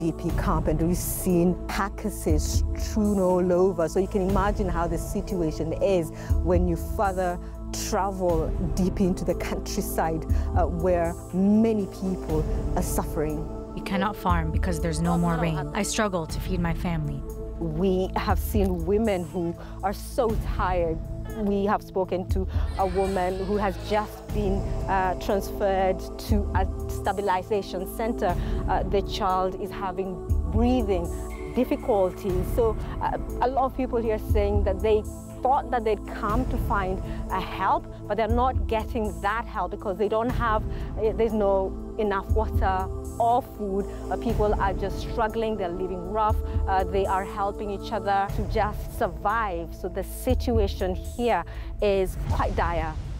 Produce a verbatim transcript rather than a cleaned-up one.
D P camp, and we've seen carcasses strewn all over. So you can imagine how the situation is when you further travel deep into the countryside uh, where many people are suffering. We cannot farm because there's no more rain. I struggle to feed my family. We have seen women who are so tired. We have spoken to a woman who has just been uh, transferred to a stabilization center. Uh, the child is having breathing difficulties. So uh, a lot of people here saying that they thought that they'd come to find a help, but they're not getting that help because they don't have, there's no enough water or food. Uh, people are just struggling, they're living rough, uh, they are helping each other to just survive. So the situation here is quite dire.